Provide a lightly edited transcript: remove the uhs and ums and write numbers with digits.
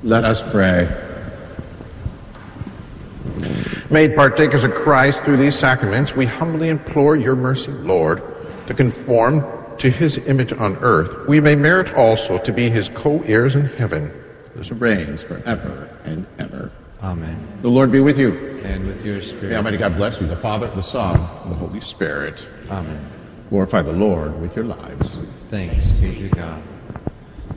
Let us pray. Made partakers of Christ through these sacraments, we humbly implore your mercy, Lord, to conform to his image on earth. We may merit also to be his co-heirs in heaven. Who reigns forever and ever. Amen. The Lord be with you. And with your spirit. May Almighty God bless you, the Father, the Son, and the Holy Spirit. Amen. Glorify the Lord with your lives. Thanks be to God.